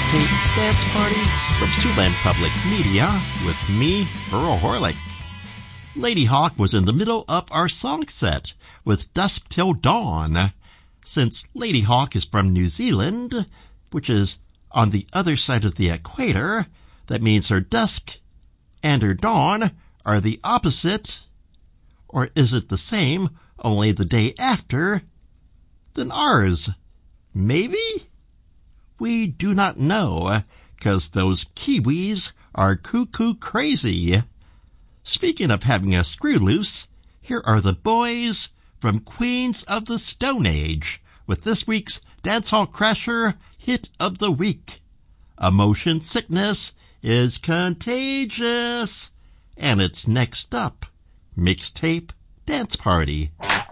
Mixtape Dance Party from Siouxland Public Media with me, Earl Horlick. Ladyhawke was in the middle of our song set with Dusk Till Dawn. Since Ladyhawke is from New Zealand, which is on the other side of the equator, that means her dusk and her dawn are the opposite. Or is it the same, only the day after, than ours? Maybe? We do not know, 'cause those Kiwis are cuckoo crazy. Speaking of having a screw loose, here are the boys from Queens of the Stone Age with this week's Dancehall Crasher Hit of the Week. Emotion sickness is contagious. And it's next up, Mixtape Dance Party.